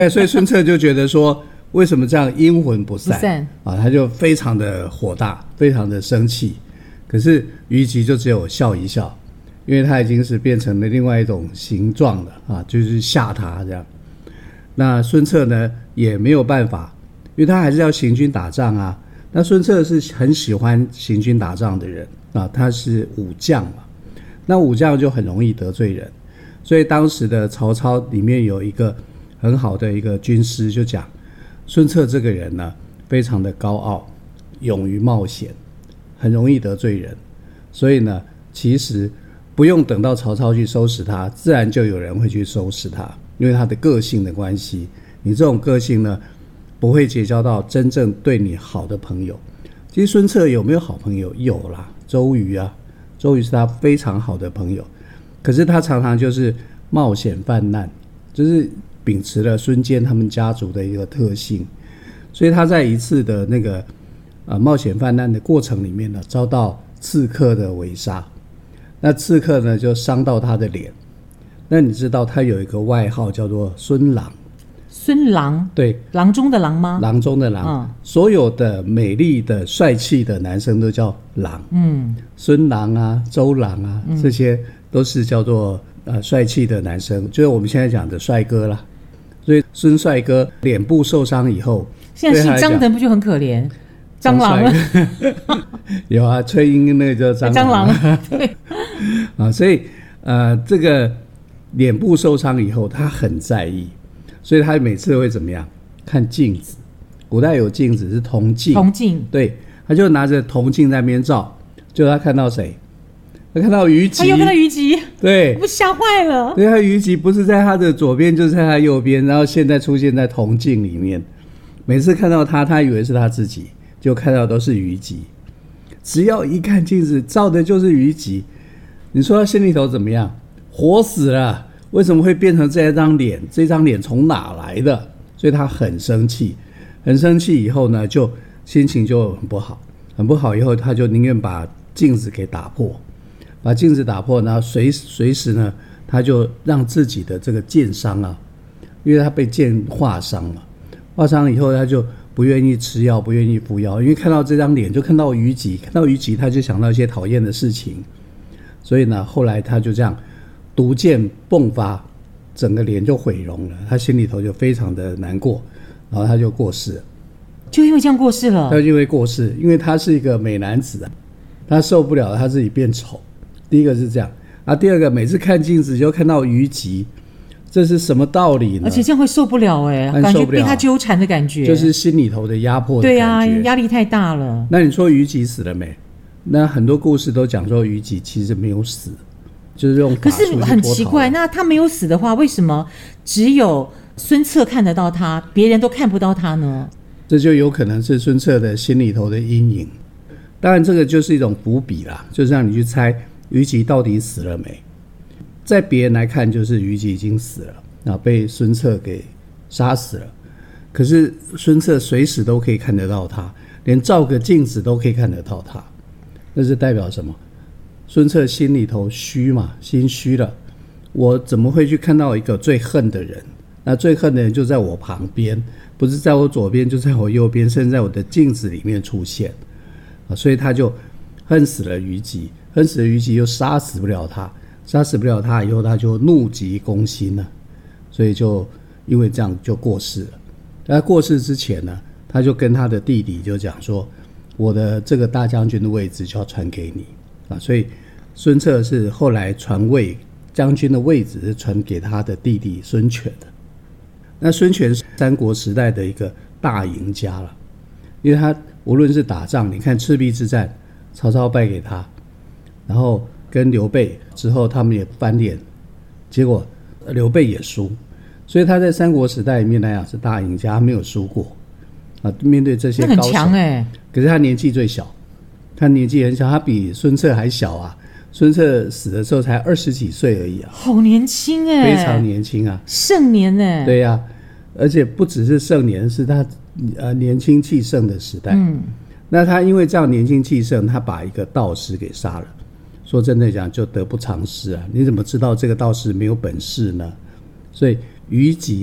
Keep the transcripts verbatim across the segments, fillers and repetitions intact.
所以孙策就觉得说为什么这样阴魂不散, 不散啊，他就非常的火大，非常的生气。可是虞姬就只有笑一笑，因为他已经是变成了另外一种形状了啊，就是吓他这样。那孙策呢也没有办法，因为他还是要行军打仗啊。那孙策是很喜欢行军打仗的人啊，他是武将嘛，那武将就很容易得罪人，所以当时的曹操里面有一个很好的一个军师就讲，孙策这个人呢非常的高傲，勇于冒险，很容易得罪人，所以呢其实不用等到曹操去收拾他，自然就有人会去收拾他，因为他的个性的关系。你这种个性呢不会结交到真正对你好的朋友。其实孙策有没有好朋友？有啦，周瑜啊，周瑜是他非常好的朋友，可是他常常就是冒险犯难，就是秉持了孙坚他们家族的一个特性，所以他在一次的那个、呃、冒险犯难的过程里面呢，遭到刺客的围杀，那刺客呢就伤到他的脸。那你知道他有一个外号叫做孙郎。 孙郎，对，郎中的郎吗？ 郎中的郎、嗯、所有的美丽的帅气的男生都叫郎，嗯，孙郎啊，周郎啊、嗯、这些都是叫做呃帅气的男生，就是我们现在讲的帅哥啦。所以孙帅哥脸部受伤以后， 现在姓张的不就很可怜？蟑螂有啊，崔莺那个叫蟑螂，蟑螂对啊，所以呃这个脸部受伤以后他很在意，所以他每次会怎么样？看镜子，古代有镜子是铜镜， 铜镜， 对，他就拿着铜镜在那边照，就他看到谁？他看到虞姬， 他又看到虞姬， 对， 我吓坏了。 对，他虞姬不是在他的左边，就是在他右边，然后现在出现在铜镜里面。每次看到他，他以为是他自己，就看到都是虞姬。只要一看镜子，照的就是虞姬，你说他心里头怎么样？活死了！为什么会变成这张脸？这张脸从哪来的？所以他很生气，很生气以后呢，就心情就很不好，很不好以后，他就宁愿把镜子给打破，把镜子打破，然后随随时呢，他就让自己的这个剑伤啊，因为他被剑划伤嘛，划伤以后他就不愿意吃药，不愿意服药，因为看到这张脸，就看到虞姬，看到虞姬他就想到一些讨厌的事情，所以呢，后来他就这样毒箭迸发，整个脸就毁容了，他心里头就非常的难过，然后他就过世了。 就因为这样过世了？ 他就因为过世，因为他是一个美男子啊，他受不了他自己变丑，第一个是这样啊，第二个每次看镜子就看到虞姬，这是什么道理呢？ 而且这样会受不了哎、欸，感觉被他纠缠的感觉， 就是心里头的压迫的感觉。对啊， 压力太大了。 那你说虞姬死了没？那很多故事都讲说虞姬其实没有死，就是用法术去脱逃。 可是很奇怪，那他没有死的话，为什么只有孙策看得到他，别人都看不到他呢？ 这就有可能是孙策的心里头的阴影。当然这个就是一种伏笔啦，就是让你去猜虞姬到底死了没。在别人来看就是虞姬已经死了，然后被孙策给杀死了，可是孙策随时都可以看得到他，连照个镜子都可以看得到他。那是代表什么？孙策心里头虚嘛，心虚了，我怎么会去看到一个最恨的人？那最恨的人就在我旁边，不是在我左边，就在我右边，甚至在我的镜子里面出现，所以他就恨死了虞姬，恨死了虞姬又杀死不了他，杀死不了他以后，他就怒极攻心了，所以就因为这样就过世了。在过世之前呢，他就跟他的弟弟就讲说，我的这个大将军的位置就要传给你啊，所以孙策是后来传位将军的位置是传给他的弟弟孙权的。那孙权是三国时代的一个大赢家了，因为他无论是打仗，你看赤壁之战，曹操败给他，然后跟刘备之后他们也翻脸，结果刘备也输，所以他在三国时代里面来讲是大赢家，他没有输过啊。面对这些高手， 那很强欸， 可是他年纪最小，他年纪很小，他比孙策还小啊。孙策死的时候才二十几岁而已啊， 好年轻哎、 欸，非常年轻啊， 盛年哎、欸， 对呀、啊，而且不只是盛年，是他呃年轻气盛的时代。嗯，那他因为这样年轻气盛，他把一个道士给杀了。说真的讲，就得不偿失啊！你怎么知道这个道士没有本事呢？所以虞姬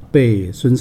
被孙策